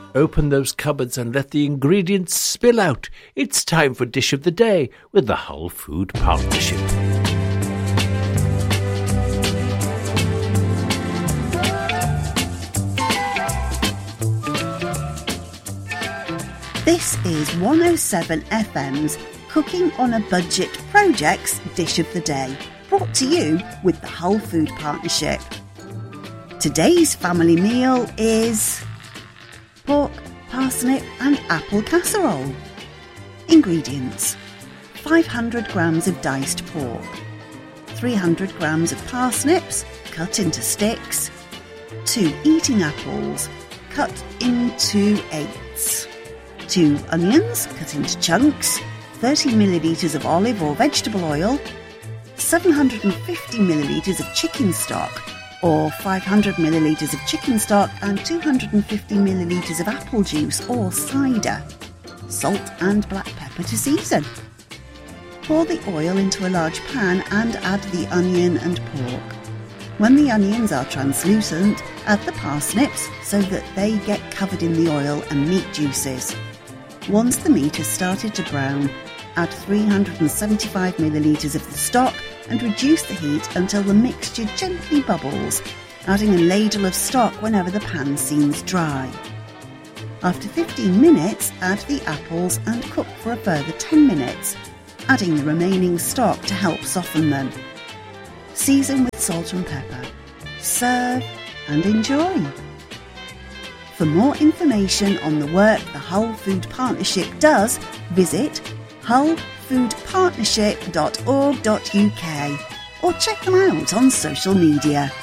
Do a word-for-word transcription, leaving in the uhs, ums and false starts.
Open those cupboards and let the ingredients spill out. It's time for Dish of the Day with the Hull Food Partnership. This is one oh seven F M's Cooking on a Budget Project's Dish of the Day, brought to you with the Hull Food Partnership. Today's family meal is pork, parsnip and apple casserole. Ingredients: five hundred grams of diced pork, three hundred grams of parsnips cut into sticks, two eating apples cut into eighths, two onions cut into chunks, thirty millilitres of olive or vegetable oil, seven hundred fifty millilitres of chicken stock, or five hundred millilitres of chicken stock and two hundred fifty millilitres of apple juice or cider, salt and black pepper to season. Pour the oil into a large pan and add the onion and pork. When the onions are translucent, add the parsnips so that they get covered in the oil and meat juices. Once the meat has started to brown, add three hundred seventy-five millilitres of the stock and reduce the heat until the mixture gently bubbles, adding a ladle of stock whenever the pan seems dry. After fifteen minutes, add the apples and cook for a further ten minutes, adding the remaining stock to help soften them. Season with salt and pepper. Serve and enjoy. For more information on the work the Hull Food Partnership does, visit hull food partnership dot org dot U K or check them out on social media.